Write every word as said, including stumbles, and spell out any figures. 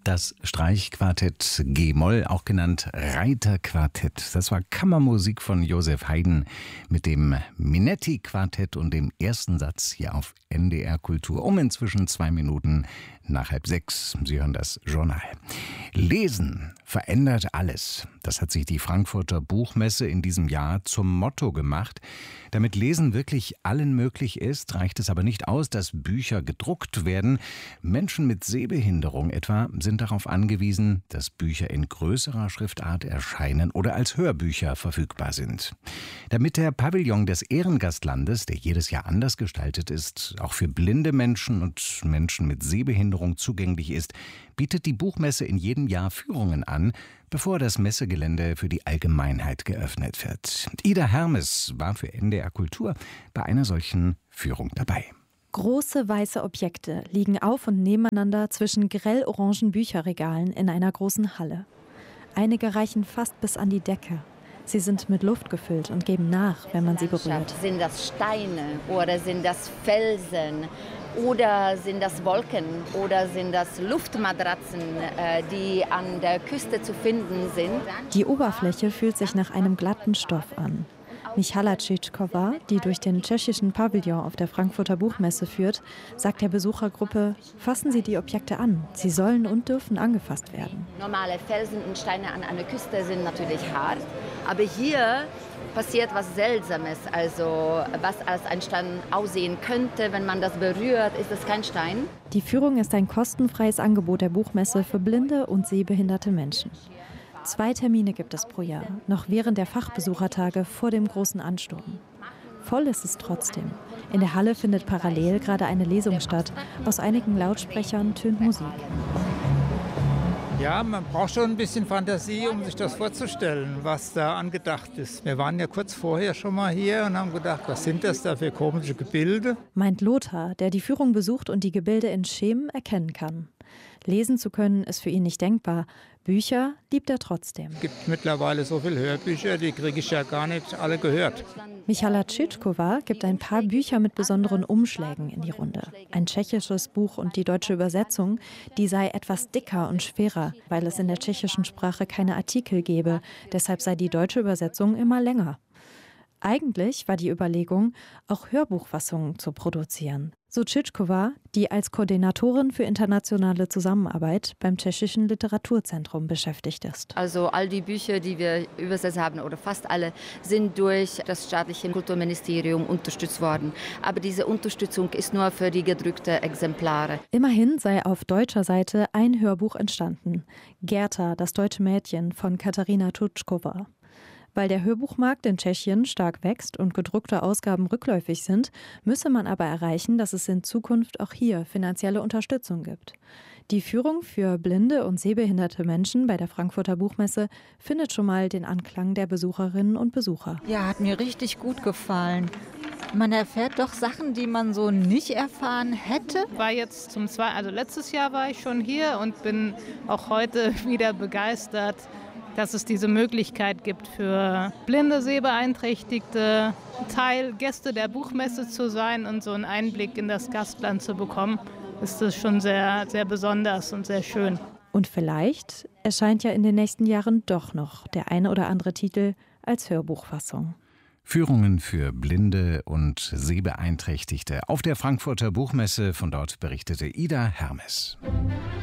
Das Streichquartett G-Moll, auch genannt Reiterquartett. Das war Kammermusik von Joseph Haydn mit dem Minetti-Quartett und dem ersten Satz hier auf N D R Kultur. Um inzwischen zwei Minuten nach halb sechs. Sie hören das Journal. Lesen verändert alles. Das hat sich die Frankfurter Buchmesse in diesem Jahr zum Motto gemacht. Damit Lesen wirklich allen möglich ist, reicht es aber nicht aus, dass Bücher gedruckt werden. Menschen mit Sehbehinderung etwa sind darauf angewiesen, dass Bücher in größerer Schriftart erscheinen oder als Hörbücher verfügbar sind. Damit der Pavillon des Ehrengastlandes, der jedes Jahr anders gestaltet ist, auch für blinde Menschen und Menschen mit Sehbehinderung zugänglich ist, bietet die Buchmesse in jedem Jahr Führungen an, bevor das Messegelände für die Allgemeinheit geöffnet wird. Ida Hermes war für N D R Kultur bei einer solchen Führung dabei. Große weiße Objekte liegen auf und nebeneinander zwischen grell-orangen Bücherregalen in einer großen Halle. Einige reichen fast bis an die Decke. Sie sind mit Luft gefüllt und geben nach, wenn man sie berührt. Sind das Steine oder sind das Felsen oder sind das Wolken oder sind das Luftmatratzen, die an der Küste zu finden sind? Die Oberfläche fühlt sich nach einem glatten Stoff an. Michala Tschitschkova, die durch den tschechischen Pavillon auf der Frankfurter Buchmesse führt, sagt der Besuchergruppe, fassen Sie die Objekte an. Sie sollen und dürfen angefasst werden. Normale Felsen und Steine an einer Küste sind natürlich hart, aber hier passiert was Seltsames. Also was als ein Stein aussehen könnte, wenn man das berührt, ist es kein Stein. Die Führung ist ein kostenfreies Angebot der Buchmesse für blinde und sehbehinderte Menschen. Zwei Termine gibt es pro Jahr, noch während der Fachbesuchertage vor dem großen Ansturm. Voll ist es trotzdem. In der Halle findet parallel gerade eine Lesung statt. Aus einigen Lautsprechern tönt Musik. Ja, man braucht schon ein bisschen Fantasie, um sich das vorzustellen, was da angedacht ist. Wir waren ja kurz vorher schon mal hier und haben gedacht, was sind das da für komische Gebilde? Meint Lothar, der die Führung besucht und die Gebilde in Schemen erkennen kann. Lesen zu können ist für ihn nicht denkbar. Bücher liebt er trotzdem. Es gibt mittlerweile so viele Hörbücher, die kriege ich ja gar nicht alle gehört. Michala Tschitschkova gibt ein paar Bücher mit besonderen Umschlägen in die Runde. Ein tschechisches Buch und die deutsche Übersetzung, die sei etwas dicker und schwerer, weil es in der tschechischen Sprache keine Artikel gebe. Deshalb sei die deutsche Übersetzung immer länger. Eigentlich war die Überlegung, auch Hörbuchfassungen zu produzieren. So Tschitschkova, die als Koordinatorin für internationale Zusammenarbeit beim Tschechischen Literaturzentrum beschäftigt ist. Also all die Bücher, die wir übersetzt haben, oder fast alle, sind durch das staatliche Kulturministerium unterstützt worden. Aber diese Unterstützung ist nur für die gedruckten Exemplare. Immerhin sei auf deutscher Seite ein Hörbuch entstanden. Gerta, das deutsche Mädchen von Katharina Tutschkova. Weil der Hörbuchmarkt in Tschechien stark wächst und gedruckte Ausgaben rückläufig sind, müsse man aber erreichen, dass es in Zukunft auch hier finanzielle Unterstützung gibt. Die Führung für blinde und sehbehinderte Menschen bei der Frankfurter Buchmesse findet schon mal den Anklang der Besucherinnen und Besucher. Ja, hat mir richtig gut gefallen. Man erfährt doch Sachen, die man so nicht erfahren hätte. War jetzt zum zweiten, also letztes Jahr war ich schon hier und bin auch heute wieder begeistert, dass es diese Möglichkeit gibt für blinde, Sehbeeinträchtigte, Teil Gäste der Buchmesse zu sein und so einen Einblick in das Gastland zu bekommen, ist das schon sehr, sehr besonders und sehr schön. Und vielleicht erscheint ja in den nächsten Jahren doch noch der eine oder andere Titel als Hörbuchfassung. Führungen für Blinde und Sehbeeinträchtigte auf der Frankfurter Buchmesse. Von dort berichtete Ida Hermes.